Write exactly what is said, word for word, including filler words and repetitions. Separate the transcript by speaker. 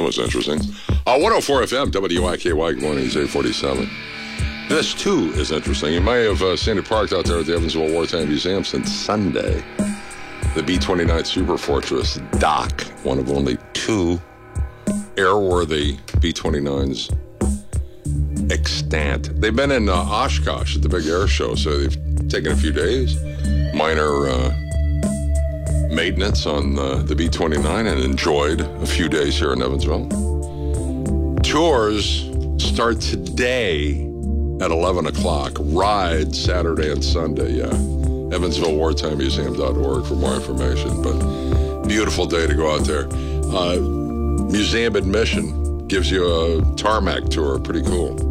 Speaker 1: that was interesting. Uh, one oh four F M, W I K Y, good morning, it's eight forty-seven. This, too, is interesting. You may have uh, seen it parked out there at the Evansville Wartime Museum since Sunday. The B twenty-nine Superfortress dock, one of only two airworthy B twenty-nines extant. They've been in uh, Oshkosh at the big air show, so they've taken a few days. Minor uh, maintenance on uh, the B twenty-nine and enjoyed a few days here in Evansville. Tours start today at eleven o'clock. Ride Saturday and Sunday, yeah. Evansville Wartime Museum dot org for more information. But beautiful day to go out there. Uh, museum admission gives you a tarmac tour. Pretty cool.